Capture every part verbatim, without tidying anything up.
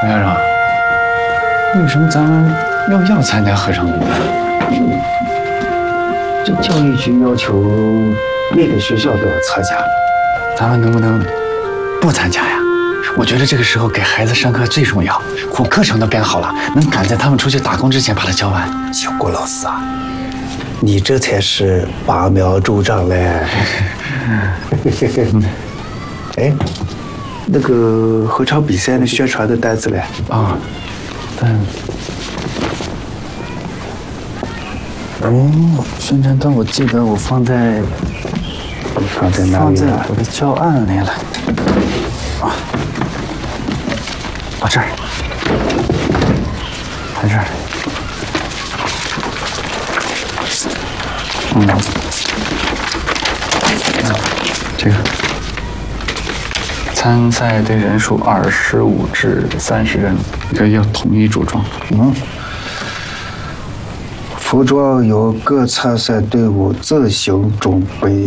杨校长，为什么咱们要要参加合唱比赛？ 这教育局要求每个学校都要参加， 咱们能不能不参加呀？我觉得这个时候给孩子上课最重要，我课程都编好了，能赶在他们出去打工之前把它教完。 小郭老师啊，你这才是拔苗助长嘞！哎，那个合唱比赛的宣传的单子嘞？ 啊，但哦，宣传单我记得我放在放在哪放在里了？ 我的教案里了。啊，啊这儿，在这儿。嗯，这个参赛队人数二十五至三十人，这要统一着装。 嗯，服装由各参赛队伍自行准备。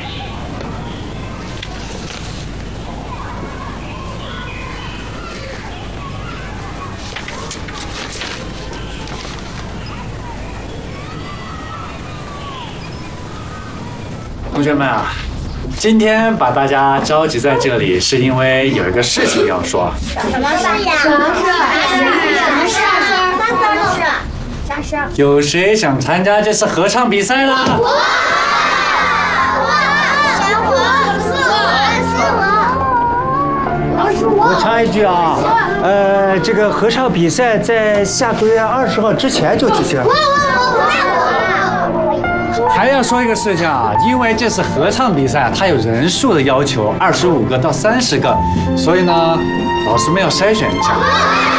同学们啊，今天把大家召集在这里，是因为有一个事情要说。 什么事呀？什么事？什么事？啥事？ 有谁想参加这次合唱比赛的？ 我！ 我插一句啊，呃，这个合唱比赛在下个月二十号之前就举行。 还要说一个事情啊，因为这次合唱比赛它有人数的要求，二十五个到三十个，所以呢，老师们要筛选一下。